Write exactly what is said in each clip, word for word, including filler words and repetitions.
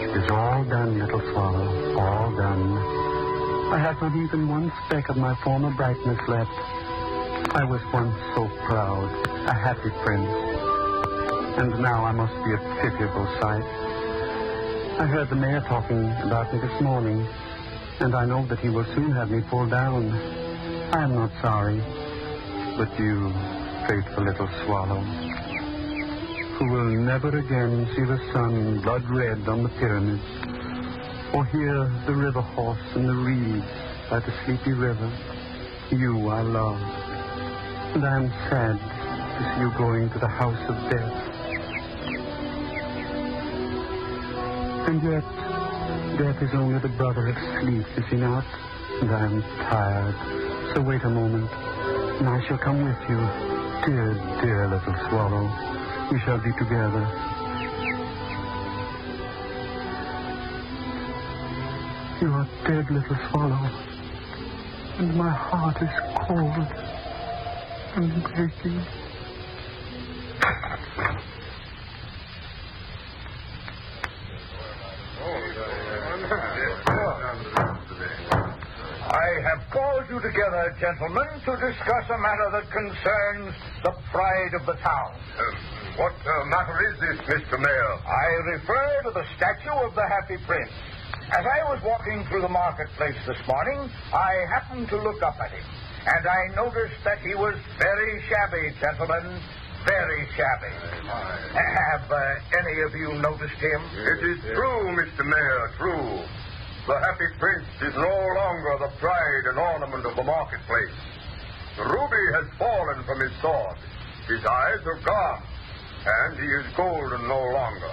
It is all done, little swallow, all done. I have not even one speck of my former brightness left. I was once so proud, a happy prince. And now I must be a pitiable sight. I heard the mayor talking about me this morning, and I know that he will soon have me pulled down. I am not sorry, but you, faithful little swallow, who will never again see the sun blood red on the pyramids, or hear the river horse in the reeds by the sleepy river, you I love. And I am sad to see you going to the house of death. And yet, death is only the brother of sleep, is he not? And I am tired. So wait a moment, and I shall come with you. Dear, dear little swallow, we shall be together. You are dead, little swallow, and my heart is cold and breaking. I have called you together, gentlemen, to discuss a matter that concerns the pride of the town. Uh, what uh, matter is this, Mister Mayor? I refer to the statue of the Happy Prince. As I was walking through the marketplace this morning, I happened to look up at him, and I noticed that he was very shabby, gentlemen, very shabby. Have uh, any of you noticed him? It is true, Mister Mayor, true. The Happy Prince is no longer the pride and ornament of the marketplace. The ruby has fallen from his sword. His eyes are gone, and he is golden no longer.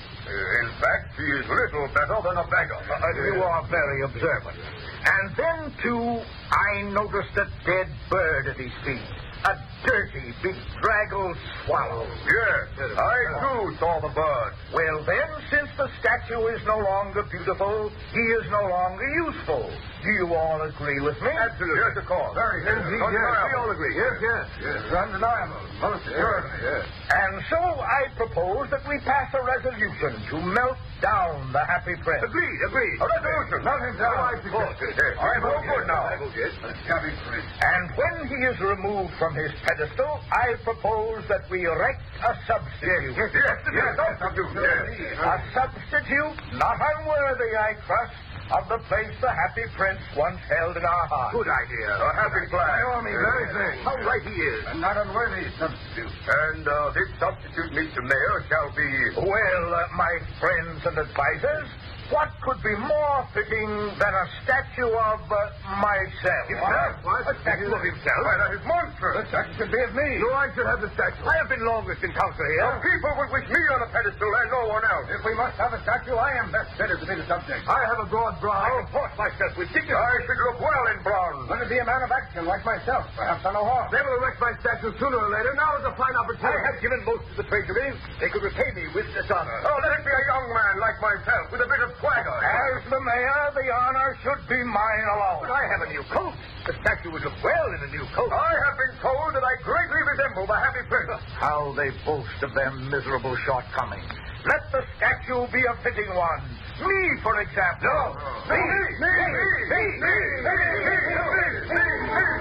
In fact, he is little better than a beggar. Uh, you are very observant. And then, too, I noticed a dead bird at his feet. A dirty, bedraggled swallow. Yes, I too saw the bird. Well, then, since the statue is no longer beautiful, he is no longer useful. Do you all agree with me? Absolutely. Yes, of course. Very good. Yes, yes, we all agree. Yes, yes. Yes, it's undeniable. Most assuredly. Yes. And so I propose that we pass a resolution to melt down the Happy Prince. Agreed, agreed. A resolution. Melt him down. I suppose. Yes. I vote for it now. I vote yes. Happy Prince. And when he is removed from his pedestal, I propose that we erect a substitute. Yes, yes, yes. yes. Substitute. Yes. A substitute not unworthy, I trust, of the place the Happy Prince once held in our hearts. Good idea. A happy plan. By all means. Very thing. How right he is. A not unworthy substitute. And uh, this substitute, Mister Mayor, shall be... Well, uh, my friends and advisors, what could be more fitting than a statue of uh, myself? Himself? What? A statue of himself? Why, that is monstrous. The statue should be of me. No, I should have the statue. I have been longest in council here. The people would wish me on a pedestal and no one else. If we must have a statue, I am best fitted to be the subject. I have a broad brow. I comport myself with dignity. I should look well in bronze. Let it be a man of action like myself, perhaps on a horse. They will erect my statue sooner or later. Now is a fine opportunity. I have given most to the treasury. They could repay me with dishonor. Oh, let it be a young man like myself with a bit of swagger. As the mayor, the honor should be mine alone. But I have a new coat. The statue would look well in a new coat. I have been told that I greatly resemble the Happy Prince. How they boast of their miserable shortcomings. Let the statue be a fitting one. Me, for example. No. Me. Me. Me. Me. Me. Me. Me. Me. Me. Me.